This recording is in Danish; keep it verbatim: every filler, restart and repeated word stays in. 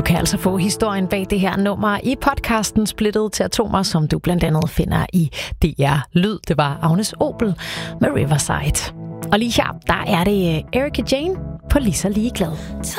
Du kan altså få historien bag det her nummer i podcasten Splittet til Atomer, som du blandt andet finder i D R Lyd. Det var Agnes Obel med Riverside. Og lige her, der er det Erika Jane på Lige så ligeglad.